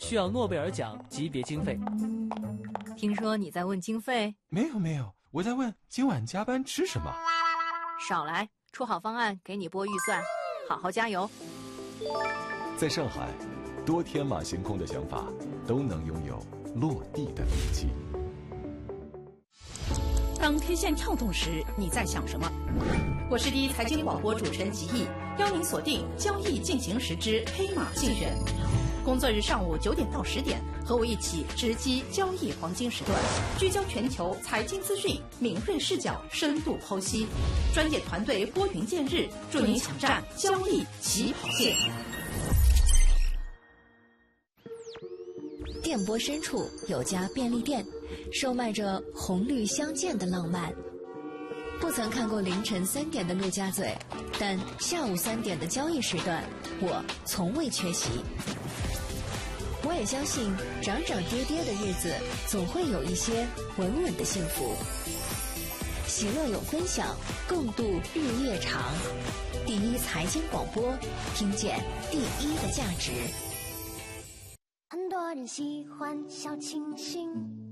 需要诺贝尔奖级别经费。 听说你在问经费？ 没有，我在问今晚加班吃什么。 少来，出好方案给你拨预算，好好加油。 在上海，多天马行空的想法都能拥有落地的力气。 当 K 线跳动时，你在想什么？我是第一财经广播主持人吉毅，邀您锁定交易进行时之黑马竞选。工作日上午9点到10点，和我一起直击交易黄金时段，聚焦全球财经资讯，敏锐视角，深度剖析，专业团队拨云见日，助您抢占交易起跑线。 电波深处有家便利店，售卖着红绿相间的浪漫。不曾看过凌晨3点的陆家嘴，但下午3点的交易时段，我从未缺席。我也相信涨涨跌跌的日子总会有一些稳稳的幸福。喜乐有分享，共度日夜长。第一财经广播，听见第一的价值。 很多人喜欢小清新。